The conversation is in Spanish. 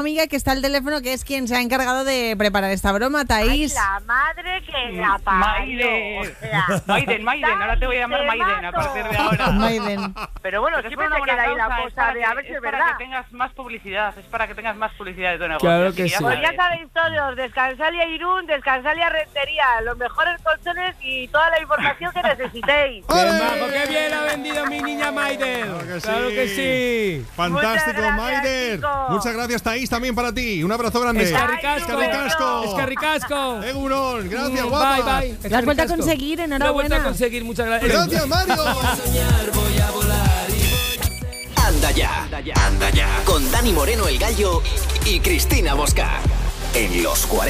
amiga que está al teléfono, que es quien se ha encargado de preparar esta broma, Thaís. Ay, la madre que la parió. Maiden, ahora te voy a llamar Maiden a partir de ahora. Maiden. Pero bueno, siempre te queda ahí la cosa de a ver si es verdad. Es para que tengas más publicidad, de tu negocio. Claro que sí. Pues ya sabéis todos, Descansalia Irún, Descansalia Rentería, los mejores colchones y toda la información que necesitéis. ¡Qué majo, qué bien ha vendido mi niña Maiden! Claro que sí. Fantástico, Muchas gracias, Maiden. chicos. Muchas gracias, Thaís, también para ti. Un abrazo grande. Escarricasco. Escarricasco. Egunon, gracias, guapa. Bye. Lo has vuelto a conseguir, Lo he vuelto enhorabuena. a conseguir, muchas gracias. Gracias, Mario. Anda ya. Con Dani Moreno el Gallo y Cristina Bosca. En los 40.